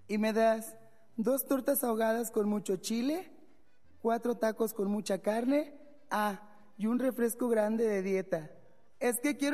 ¿Y me das 2 tortas ahogadas con mucho chile, 4 tacos con mucha carne, y un refresco grande de dieta? Es que quiero